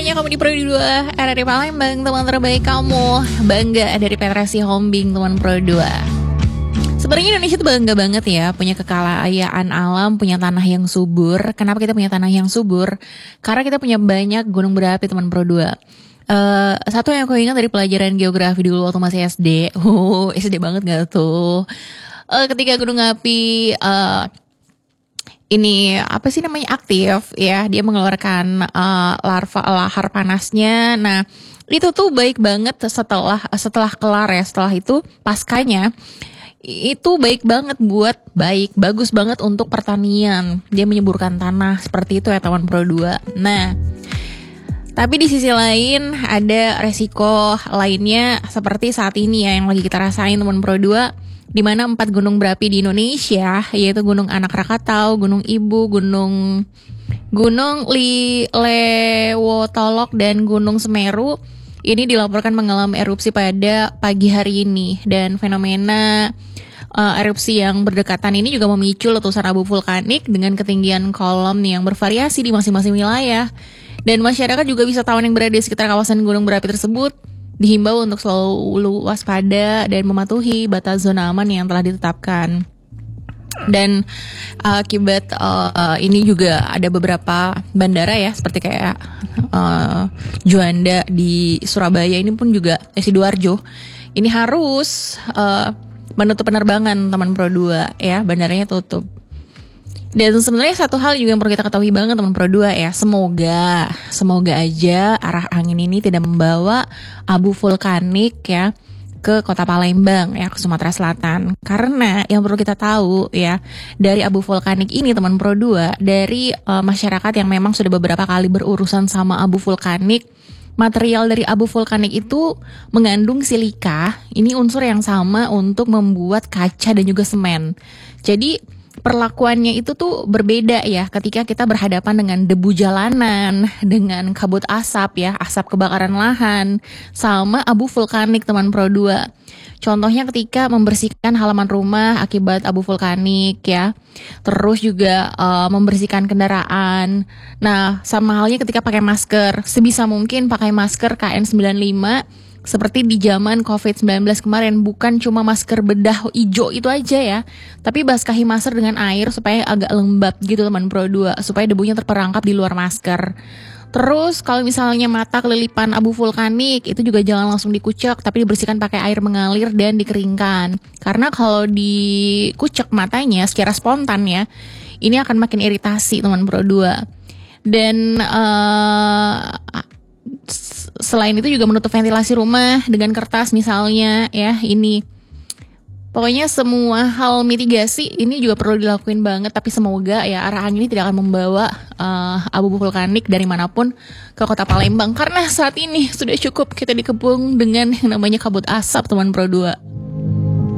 semuanya, kamu di Prodi 2 RRI Palembang, teman terbaik kamu. Bangga dari Petrasi Hombing, teman Prodi 2. Sebenarnya Indonesia tuh bangga banget ya, punya kekayaan alam, punya tanah yang subur. Kenapa kita punya tanah yang subur? Karena kita punya banyak gunung berapi, teman Prodi 2. Satu yang aku ingat dari pelajaran geografi dulu waktu masih SD. SD banget gak tuh? Ketika gunung api ini apa sih namanya aktif ya, dia mengeluarkan lahar panasnya. Nah itu tuh baik banget setelah kelar ya, setelah itu paskanya itu baik banget bagus banget untuk pertanian. Dia menyuburkan tanah seperti itu ya, teman Pro 2. Nah tapi di sisi lain ada resiko lainnya seperti saat ini ya yang lagi kita rasain, teman Pro 2, di mana 4 gunung berapi di Indonesia, yaitu Gunung Anak Rakatau, Gunung Ibu, Gunung Lewotolok, dan Gunung Semeru ini dilaporkan mengalami erupsi pada pagi hari ini. Dan fenomena erupsi yang berdekatan ini juga memicu letusan abu vulkanik dengan ketinggian kolom yang bervariasi di masing-masing wilayah. Dan masyarakat juga wisatawan yang berada di sekitar kawasan gunung berapi tersebut dihimbau untuk selalu waspada dan mematuhi batas zona aman yang telah ditetapkan. Dan akibat ini juga ada beberapa bandara ya, seperti kayak Juanda di Surabaya ini pun juga Sidoarjo ini harus menutup penerbangan, teman Pro 2 ya, bandaranya tutup. Dan sebenarnya satu hal juga yang perlu kita ketahui banget, teman Pro 2 ya, semoga aja arah angin ini tidak membawa abu vulkanik ya ke kota Palembang ya, ke Sumatera Selatan. Karena yang perlu kita tahu ya, dari abu vulkanik ini, teman Pro 2, dari masyarakat yang memang sudah beberapa kali berurusan sama abu vulkanik, material dari abu vulkanik itu mengandung silika. Ini unsur yang sama untuk membuat kaca dan juga semen. Jadi perlakuannya itu tuh berbeda ya ketika kita berhadapan dengan debu jalanan, dengan kabut asap ya, asap kebakaran lahan, sama abu vulkanik, teman Pro 2. Contohnya ketika membersihkan halaman rumah akibat abu vulkanik ya. Terus juga membersihkan kendaraan. Nah, sama halnya ketika pakai masker, sebisa mungkin pakai masker KN95 seperti di zaman COVID-19 kemarin, bukan cuma masker bedah hijau itu aja ya, tapi basahi masker dengan air supaya agak lembab gitu, teman Pro 2, supaya debunya terperangkap di luar masker. Terus kalau misalnya mata kelilipan abu vulkanik, itu juga jangan langsung dikucek, tapi dibersihkan pakai air mengalir dan dikeringkan. Karena kalau dikucek matanya secara spontan ya, ini akan makin iritasi, teman Pro 2. Dan selain itu juga menutup ventilasi rumah dengan kertas misalnya ya, ini pokoknya semua hal mitigasi ini juga perlu dilakuin banget. Tapi semoga ya arah angin ini tidak akan membawa abu vulkanik dari manapun ke kota Palembang, karena saat ini sudah cukup kita dikepung dengan yang namanya kabut asap, teman Pro 2.